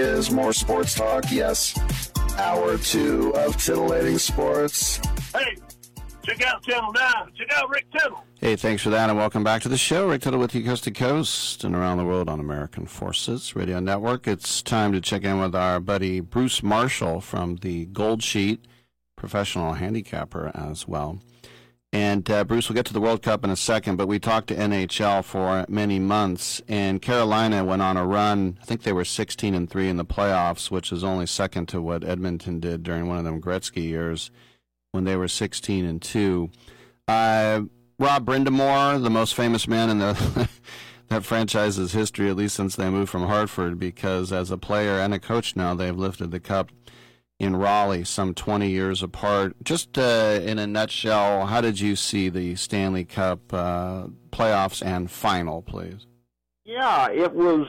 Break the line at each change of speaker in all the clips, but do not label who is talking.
is more sports talk, yes. Hour 2 of titillating sports.
Hey, check out Channel 9. Check out Rick Tittle.
Hey, thanks for that, and welcome back to the show. Rick Tittle with you coast to coast and around the world on American Forces Radio Network. It's time to check in with our buddy Bruce Marshall from the Gold Sheet, professional handicapper as well. And Bruce, we'll get to the World Cup in a second, but we talked to NHL for many months, and Carolina went on a run. I think they were 16-3 in the playoffs, which is only second to what Edmonton did during one of them Gretzky years when they were 16-2. Rob Brind'Amour, the most famous man in that franchise's history, at least since they moved from Hartford, because as a player and a coach now, they've lifted the cup in Raleigh, some 20 years apart. Just in a nutshell, how did you see the Stanley Cup playoffs and final, please?
Yeah, it was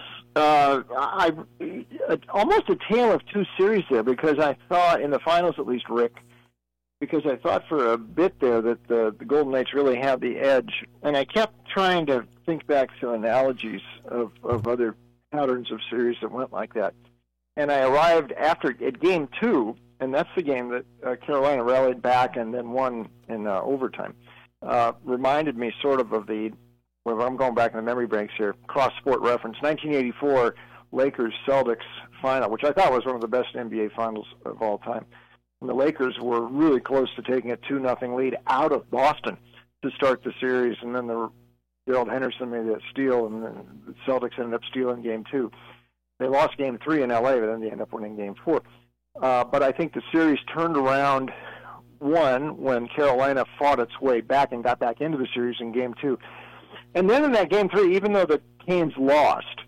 almost a tale of two series there, because I thought, in the finals at least, Rick, because I thought for a bit there that the Golden Knights really had the edge. And I kept trying to think back to analogies of other patterns of series that went like that. And I arrived at Game 2, and that's the game that Carolina rallied back and then won in overtime. Reminded me sort of well, I'm going back in the memory banks here, cross-sport reference, 1984 Lakers-Celtics final, which I thought was one of the best NBA finals of all time. And the Lakers were really close to taking a 2-0 lead out of Boston to start the series, and then Gerald Henderson made that steal, and then the Celtics ended up stealing Game 2. They lost Game 3 in L.A., but then they ended up winning Game 4. But I think the series turned around, one, when Carolina fought its way back and got back into the series in Game 2. And then in that Game 3, even though the Canes lost,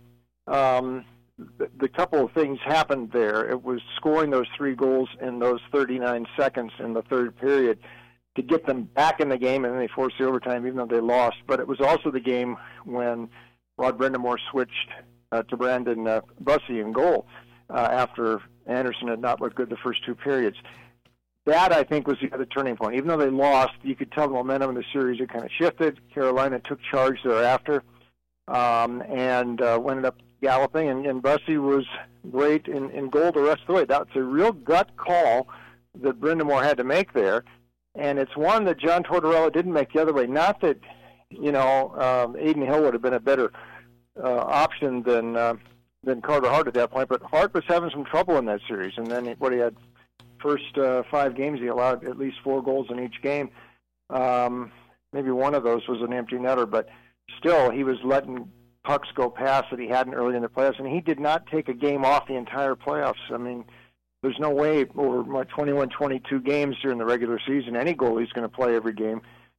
the couple of things happened there. It was scoring those 3 goals in those 39 seconds in the third period to get them back in the game, and then they forced the overtime even though they lost. But it was also the game when Rod Brind'Amour switched to Brandon Bussey in goal after Anderson had not looked good the first 2 periods. That, I think, was the other turning point. Even though they lost, you could tell the momentum of the series had kind of shifted. Carolina took charge thereafter and ended up galloping, and Bussey was great in goal the rest of the way. That's a real gut call that Brind'Amour had to make there, and it's one that John Tortorella didn't make the other way. Not that, Aiden Hill would have been a better option than Carter Hart at that point, but Hart was having some trouble in that series, and then he had first 5 games he allowed at least 4 goals in each game. Maybe one of those was an empty netter, but still he was letting pucks go past that he hadn't early in the playoffs, and he did not take a game off the entire playoffs. I mean, there's no way over my 21, 22 games during the regular season any goalie's going to play every game.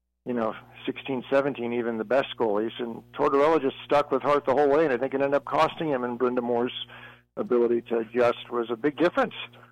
16, 17, even the best goalies. And Tortorella just stuck with Hart the whole way, and I think it ended up costing him, and Brind'Amour's ability to adjust was a big difference.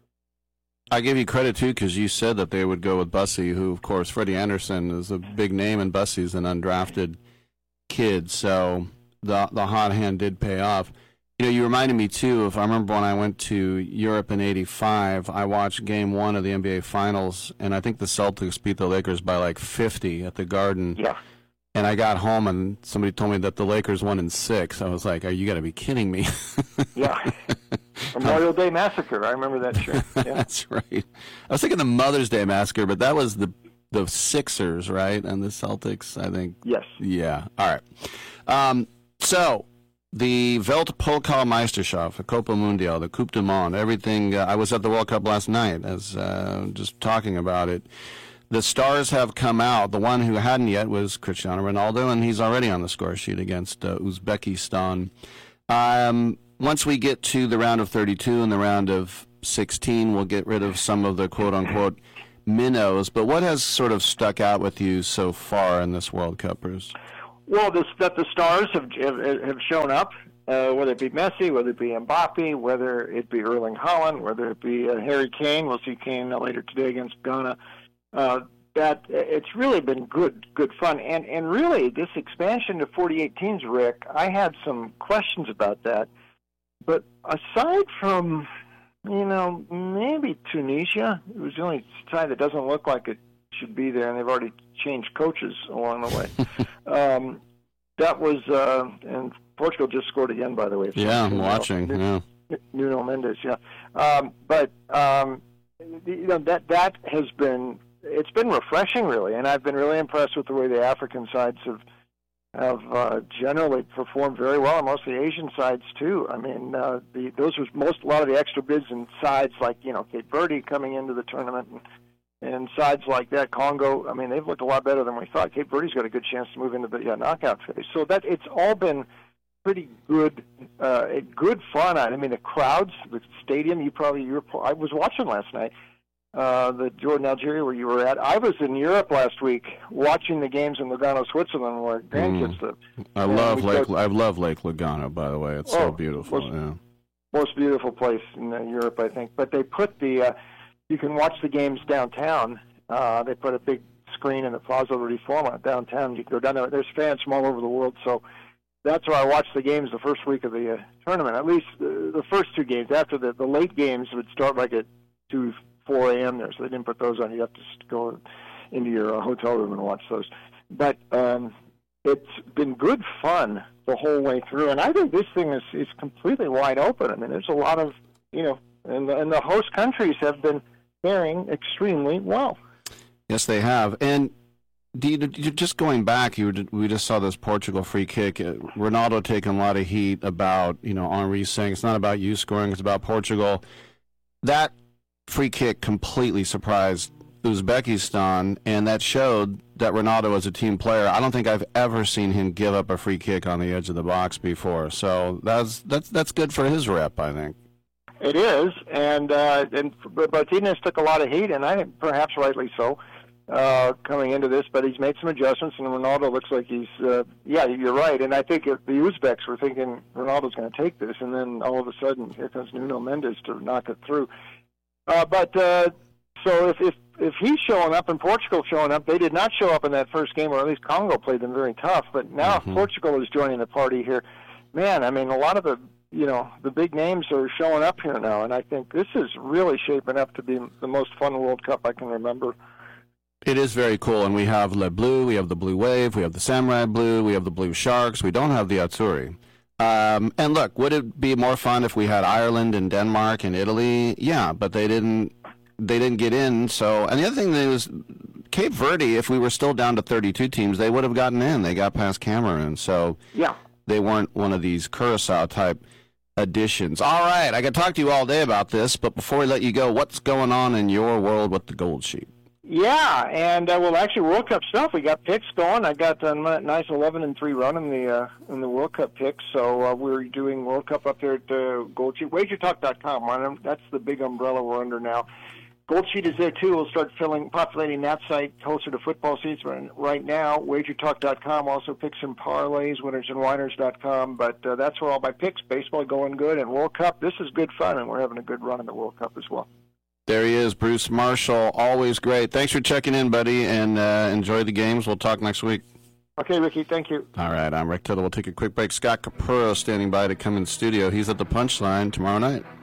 I give you credit, too, because you said that they would go with Bussey, who, of course, Freddie Anderson is a big name, and Bussey's an undrafted kid, so the hot hand did pay off. You reminded me, too, if I remember when I went to Europe in '85, I watched Game 1 of the NBA Finals, and I think the Celtics beat the Lakers by like 50 at the Garden.
Yeah.
And I got home, and somebody told me that the Lakers won in 6. I was like, you got to be kidding me.
Yeah. Memorial Day Massacre. I remember that shirt. Yeah.
That's right. I was thinking the Mother's Day Massacre, but that was the Sixers, right? And the Celtics, I think.
Yes.
Yeah. All right. So the Weltpokalmeisterschaft, the Copa Mundial, the Coupe du Monde, everything. I was at the World Cup last night, as just talking about it. The stars have come out. The one who hadn't yet was Cristiano Ronaldo, and he's already on the score sheet against Uzbekistan. Once we get to the round of 32 and the round of 16, we'll get rid of some of the quote-unquote minnows. But what has sort of stuck out with you so far in this World Cup, Bruce?
Well, that the stars have shown up, whether it be Messi, whether it be Mbappe, whether it be Erling Haaland, whether it be Harry Kane. We'll see Kane later today against Ghana. That it's really been good fun, and really this expansion to 48 teams, Rick, I had some questions about that. But aside from, maybe Tunisia, it was the only side that doesn't look like it should be there, and they've already changed coaches along the way. That was, and Portugal just scored again, by the way.
Yeah, I'm watching.
Nuno Mendes, yeah. But that has been, it's been refreshing, really, and I've been really impressed with the way the African sides have generally performed very well, and most of the Asian sides too. I mean, a lot of the extra bids and sides like Cape Verde coming into the tournament, and sides like that, Congo. I mean, they've looked a lot better than we thought. Cape Verde's got a good chance to move into the knockout phase. So that it's all been pretty good, good fun. I mean, the crowds, the stadium. I was watching last night. The Jordan, Algeria, where you were at. I was in Europe last week watching the games in Lugano, Switzerland, where grandkids live.
I love Lake Lugano, by the way. It's so beautiful.
Most beautiful place in Europe, I think. But they put you can watch the games downtown. They put a big screen in the Plaza Reforma downtown. You can go down there. There's fans from all over the world, so that's where I watched the games the first week of the tournament. At least the first two games. After the late games would start like at 4 a.m. there, so they didn't put those on. You have to go into your hotel room and watch those. But it's been good fun the whole way through, and I think this thing is completely wide open. I mean, there's a lot of, and the host countries have been faring extremely well.
Yes, they have. And just going back, we just saw this Portugal free kick. Ronaldo taking a lot of heat about, Henry saying it's not about you scoring, it's about Portugal. That free kick completely surprised Uzbekistan, and that showed that Ronaldo is a team player. I don't think I've ever seen him give up a free kick on the edge of the box before. So that's good for his rep, I think.
It is, and Martinez took a lot of heat, and I think perhaps rightly so, coming into this. But he's made some adjustments, and Ronaldo looks like he's. Yeah, you're right, and I think if the Uzbeks were thinking Ronaldo's going to take this, and then all of a sudden here comes Nuno Mendes to knock it through. So if he's showing up and Portugal's showing up, they did not show up in that first game, or at least Congo played them very tough. But now if Portugal is joining the party here, man, I mean, a lot of the big names are showing up here now, and I think this is really shaping up to be the most fun World Cup I can remember.
It is very cool, and we have Le Bleu, we have the Blue Wave, we have the Samurai Blue, we have the Blue Sharks. We don't have the Azzurri. And look, would it be more fun if we had Ireland and Denmark and Italy? Yeah, but they didn't get in. So, and the other thing is, Cape Verde, if we were still down to 32 teams, they would have gotten in. They got past Cameroon, so yeah, they weren't one of these Curacao type additions. All right, I could talk to you all day about this, but before we let you go, what's going on in your world with the Gold Sheet?
Yeah, and actually, World Cup stuff. We got picks going. I got a nice 11-3 run in the World Cup picks. So we're doing World Cup up there at Gold Sheet. WagerTalk.com. That's the big umbrella we're under now. Gold Sheet is there too. We'll start populating that site closer to football season. Right now, WagerTalk.com also picks and parlays, winnersandwhiners.com. But that's where all my picks. Baseball going good, and World Cup. This is good fun, and we're having a good run in the World Cup as well.
There he is, Bruce Marshall. Always great. Thanks for checking in, buddy, and enjoy the games. We'll talk next week.
Okay, Ricky. Thank you.
All right, I'm Rick Tittle. We'll take a quick break. Scott Capurro standing by to come in studio. He's at the Punchline tomorrow night.